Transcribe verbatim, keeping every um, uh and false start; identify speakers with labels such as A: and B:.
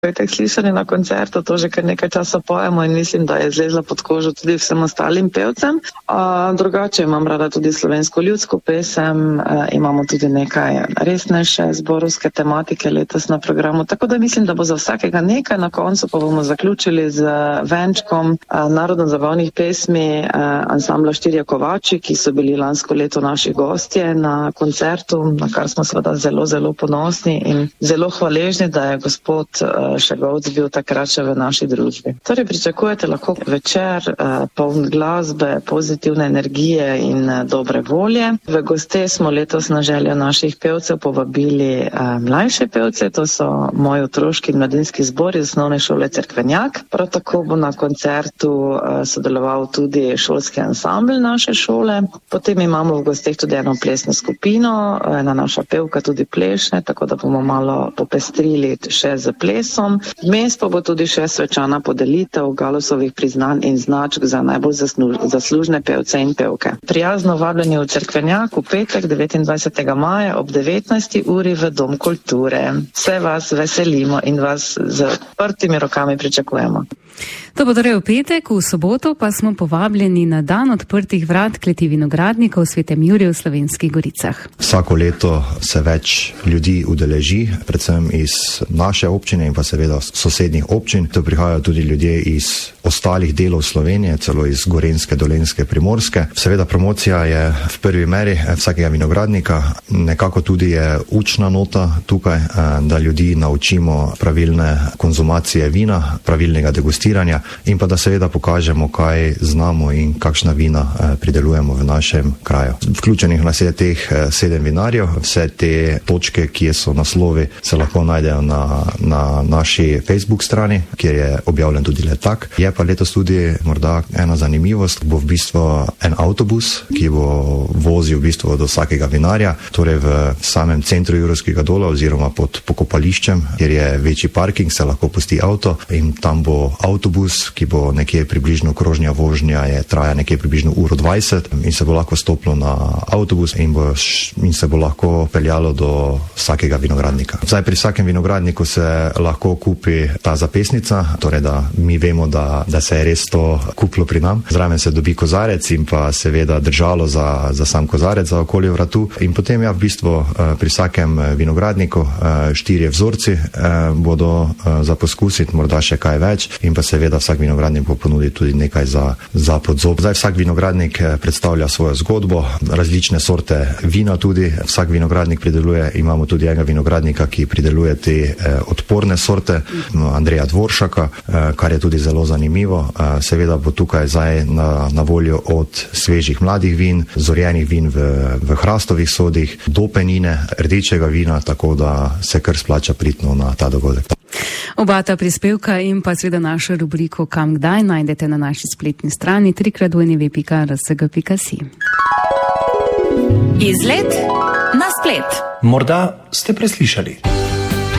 A: Petek slišali na koncertu, to že kar nekaj časa pojemo in mislim, da je zlezla pod kožo tudi vsem ostalim pevcem. A, drugače imam rada tudi slovensko ljudsko pesem, a, imamo tudi nekaj resnejše zborovske tematike letos na programu, tako da mislim, da bo za vsakega nekaj. Na koncu pa bomo zaključili z venčkom a, narodno-zabavnih pesmi a, ansambla Štirje kovači, ki so bili lansko leto naši gostje na koncertu, na kar smo seveda zelo, zelo ponosni in zelo hvaležni, da je gospod Šegovc bil takrat še v naši družbi. Torej pričakujete lahko večer uh, poln glasbe, pozitivne energije in uh, dobre volje. V goste smo letos na željo naših pevcev povabili uh, mlajše pevce, to so moji otroški in mladinski zbor iz osnovne šole Cerkvenjak. Prav tako bo na koncertu uh, sodeloval tudi šolski ansambl naše šole. Potem imamo v gosteh tudi eno plesno skupino, ena naša pevka tudi pleše, tako da bomo malo popestrili še z plesom. Vmes pa bo tudi še svečana podelitev Galusovih priznanj in značk za najbolj zaslužne pevce in pevke. Prijazno vabljeni v Cerkvenjak v petek devetindvajsetega maja ob devetnajsti uri v Dom kulture. Vse vas veselimo in vas z odprtimi rokami pričakujemo.
B: To bo torej v petek, v soboto pa smo povabljeni na dan odprtih vrat kleti vinogradnikov v Svetem Juriju v Slovenskih Goricah.
C: Vsako leto se več ljudi udeleži, predvsem iz naše občine in pa seveda sosednjih občin. To prihajajo tudi ljudje iz ostalih delov Slovenije, celo iz Gorenjske, Dolenjske, Primorske. Seveda promocija je v prvi meri vsakega vinogradnika, nekako tudi je učna nota tukaj, da ljudi naučimo pravilne konzumacije vina, pravilnega degustiranja in pa da seveda pokažemo, kaj znamo in kakšna vina pridelujemo v našem kraju. Vključenih nas je teh sedem vinarjev, vse te točke, ki so naslovi, se lahko najdejo na, na naši Facebook strani, kjer je objavljen tudi letak. Je pa letos tudi morda ena zanimivost, bo v bistvu en avtobus, ki bo vozil v bistvu do vsakega vinarja, torej v samem centru Jurovskega dola oziroma pod pokopališčem, kjer je večji parking, se lahko pusti avto in tam bo avtobus, ki bo nekje približno krožnja vožnja, je traja nekje približno uro dvajset in se bo lahko stopilo na avtobus in, bo, in se bo lahko peljalo do vsakega vinogradnika. Zdaj pri vsakem vinogradniku se lahko kupi ta zapesnica, torej da mi vemo, da, da se je res to kupilo pri nam. Zraven se dobi kozarec in pa seveda držalo za, za sam kozarec za okolje vratu in potem ja v bistvu pri vsakem vinogradniku štirje vzorci bodo za poskusiti, morda še kaj več in pa seveda vsak vinogradnik bo ponudil tudi nekaj za, za podzob. Zdaj vsak vinogradnik predstavlja svojo zgodbo, različne sorte vina tudi, vsak vinogradnik prideluje, imamo tudi enega vinogradnika, ki prideluje te eh, odporne sorte, Andreja Dvoršaka, eh, kar je tudi zelo zanimivo. Eh, seveda bo tukaj zdaj na, na voljo od svežih mladih vin, zorjenih vin v, v hrastovih sodih, do penine, rdečega vina, tako da se kar splača pritno na ta dogodek.
B: Oba ta prispevka in pa seveda našo rubriko Kam kdaj najdete na naši spletni strani trikrat w w w pika r s g pika si.
D: Izlet na splet.
E: Morda ste preslišali.